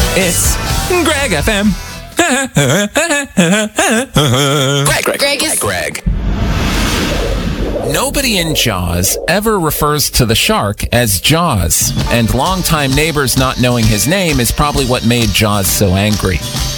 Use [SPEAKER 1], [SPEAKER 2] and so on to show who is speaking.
[SPEAKER 1] It's Greg FM. Greg. Nobody in Jaws ever refers to the shark as Jaws, and longtime neighbors not knowing his name is probably what made Jaws so angry.